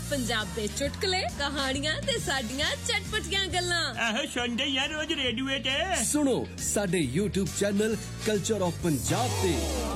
पंजाब दे चुटकुले कहानियां ते साडियां चटपटियां गल्लां आहो सुनदे यार रोज रेडियो ते सुनो साडे YouTube channel culture of Punjab ते